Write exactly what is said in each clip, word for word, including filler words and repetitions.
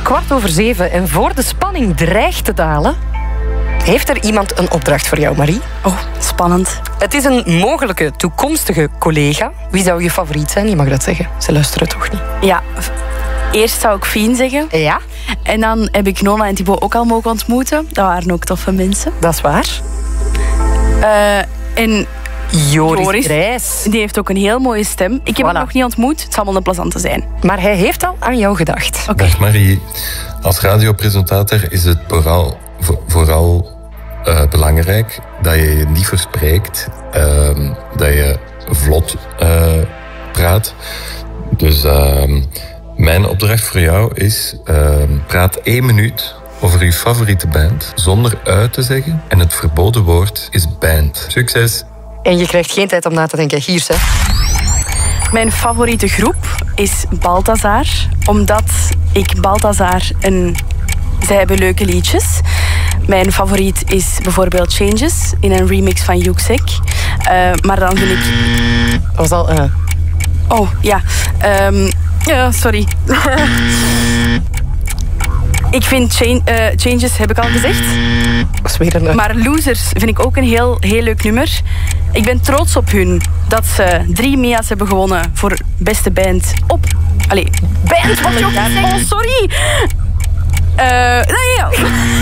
kwart over zeven en voor de spanning dreigt te dalen, heeft er iemand een opdracht voor jou, Marie? Oh, spannend. Het is een mogelijke toekomstige collega. Wie zou je favoriet zijn? Je mag dat zeggen. Ze luisteren toch niet? Ja, eerst zou ik Fien zeggen. Ja? En dan heb ik Nona en Thibaut ook al mogen ontmoeten. Dat waren ook toffe mensen. Dat is waar. Uh, en Joris, Joris Grijs. Die heeft ook een heel mooie stem. Ik heb Voilà. hem nog niet ontmoet. Het zal wel een plezante zijn. Maar hij heeft al aan jou gedacht. Okay. Dag Marie. Als radiopresentator is het vooral, vooral uh, belangrijk dat je je niet verspreekt. Uh, dat je vlot uh, praat. Dus uh, mijn opdracht voor jou is... Uh, praat één minuut over je favoriete band zonder uit te zeggen. En het verboden woord is band. Succes! En je krijgt geen tijd om na te denken. Hier, ze. Mijn favoriete groep is Balthazar. Omdat ik Balthazar een... Zij hebben leuke liedjes. Mijn favoriet is bijvoorbeeld Changes in een remix van Yuksek. Uh, maar dan vind ik... Dat was al... Uh... Oh, ja. Um, ja, sorry. Ik vind change, uh, Changes, heb ik al gezegd. Dat is weer een... Maar Losers vind ik ook een heel, heel leuk nummer. Ik ben trots op hun dat ze drie M I A's hebben gewonnen voor beste band op... Allee, band, wat je ook gezegd. Oh, sorry. Uh, nee, ja.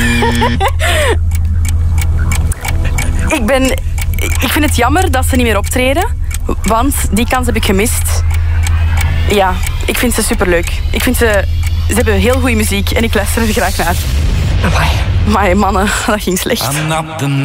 ik ben... Ik vind het jammer dat ze niet meer optreden. Want die kans heb ik gemist. Ja, ik vind ze superleuk. Ik vind ze... Ze hebben heel goede muziek en ik luister er graag naar. Amai. Maar mannen, dat ging slecht.